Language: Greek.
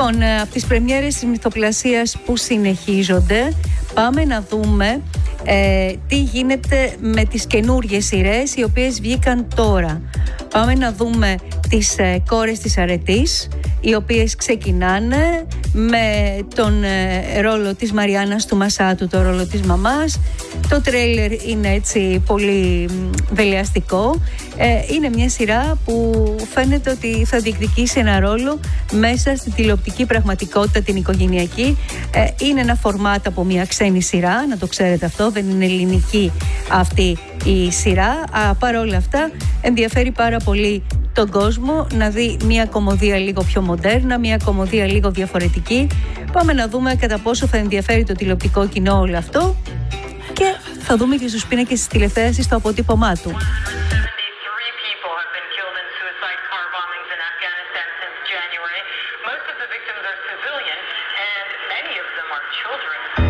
Λοιπόν, από τις πρεμιέρες της μυθοπλασίας που συνεχίζονται, πάμε να δούμε τι γίνεται με τις καινούργιες σειρές οι οποίες βγήκαν τώρα. Πάμε να δούμε τις κόρες της αρετής, οι οποίες ξεκινάνε με τον ρόλο της Μαριάννας του Μασάτου, το ρόλο της μαμάς. Το τρέιλερ είναι έτσι πολύ δελεαστικό. Είναι μια σειρά που φαίνεται ότι θα διεκδικήσει ένα ρόλο μέσα στην τηλεοπτική πραγματικότητα την οικογενειακή. Είναι ένα φορμάτ από μια ξένη σειρά, να το ξέρετε αυτό, δεν είναι ελληνική αυτή η σειρά. Παρ' όλα αυτά ενδιαφέρει πάρα πολύ τον κόσμο να δει μια κομμωδία λίγο πιο μοντέρνα, μια κομμωδία λίγο διαφορετική. Πάμε να δούμε κατά πόσο θα ενδιαφέρει το τηλεοπτικό κοινό όλο αυτό και θα δούμε και στους πίνακες της τηλεθέασης το αποτύπωμά του. Most of the victims are civilian and many of them are children.